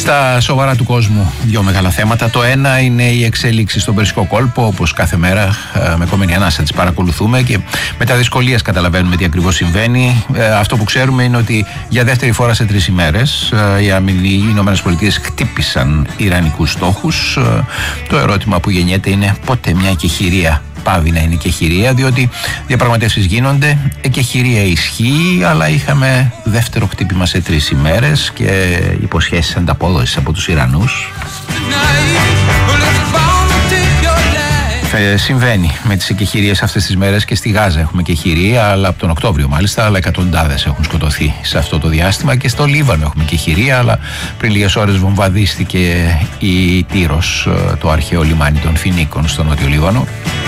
Στα σοβαρά του κόσμου, δύο μεγάλα θέματα. Το ένα είναι η εξέλιξη στον Περσικό κόλπο, όπως κάθε μέρα με κομμένη ανάσα τις παρακολουθούμε και με τα δυσκολίες καταλαβαίνουμε τι ακριβώς συμβαίνει. Αυτό που ξέρουμε είναι ότι για δεύτερη φορά σε 3 ημέρες οι Ηνωμένες Πολιτείες χτύπησαν ιρανικούς στόχους. Το ερώτημα που γεννιέται είναι πότε μια εκεχηρία πάβει να είναι εκεχηρία, διότι διαπραγματεύσεις γίνονται, εκεχηρία ισχύει, αλλά είχαμε δεύτερο χτύπημα σε 3 ημέρες και υποσχέσεις ανταπόδοσης από τους Ιρανούς. Συμβαίνει με τις εκεχηρίες αυτές τις μέρες και στη Γάζα έχουμε εκεχηρία, αλλά από τον Οκτώβριο μάλιστα, αλλά εκατοντάδες έχουν σκοτωθεί σε αυτό το διάστημα, και στο Λίβανο έχουμε εκεχηρία, αλλά πριν λίγες ώρες βομβαδίστηκε η Τύρος, το αρχαίο λιμάνι των Φινίκων στο Νότιο Λίβανο.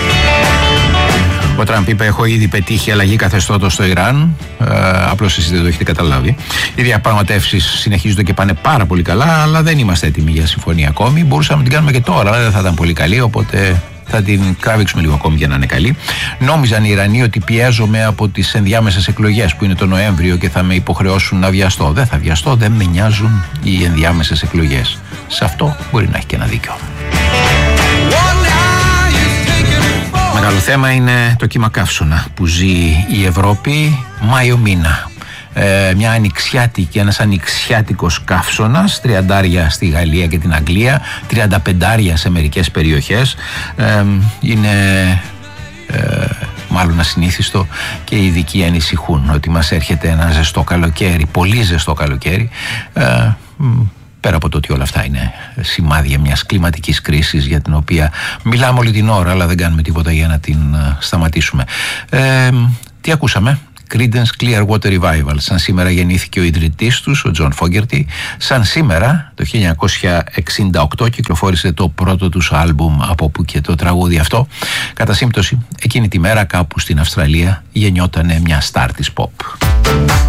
Ο Τραμπ είπε: έχω ήδη πετύχει αλλαγή καθεστώτος στο Ιράν. Απλώς εσείς δεν το έχετε καταλάβει. Οι διαπραγματεύσεις συνεχίζονται και πάνε πάρα πολύ καλά, αλλά δεν είμαστε έτοιμοι για συμφωνία ακόμη. Μπορούσαμε να την κάνουμε και τώρα, αλλά δεν θα ήταν πολύ καλή, οπότε θα την κράβηξουμε λίγο ακόμη για να είναι καλή. Νόμιζαν οι Ιρανοί ότι πιέζομαι από τις ενδιάμεσες εκλογές που είναι το Νοέμβριο και θα με υποχρεώσουν να βιαστώ. Δεν θα βιαστώ, δεν με νοιάζουν οι ενδιάμεσες εκλογές. Σε αυτό μπορεί να έχει και ένα δίκιο. Μεγάλο θέμα είναι το κύμα καύσωνα που ζει η Ευρώπη Μάιο μήνα. Μια ανοιξιάτικη, ένας ανοιξιάτικος καύσωνας, 30 στη Γαλλία και την Αγγλία, 35 σε μερικές περιοχές. Είναι μάλλον ασυνήθιστο και οι ειδικοί ανησυχούν ότι μας έρχεται ένα ζεστό καλοκαίρι, πολύ ζεστό καλοκαίρι. Πέρα από το ότι όλα αυτά είναι σημάδια μιας κλιματικής κρίσης για την οποία μιλάμε όλη την ώρα, αλλά δεν κάνουμε τίποτα για να την σταματήσουμε. Τι ακούσαμε? Creedence Clearwater Revival. Σαν σήμερα γεννήθηκε ο ιδρυτής τους, ο Τζον Φόγκερτι. Σαν σήμερα, το 1968, κυκλοφόρησε το πρώτο τους άλμπουμ, από που και το τραγούδι αυτό. Κατά σύμπτωση, εκείνη τη μέρα κάπου στην Αυστραλία γεννιότανε μια στάρ της pop.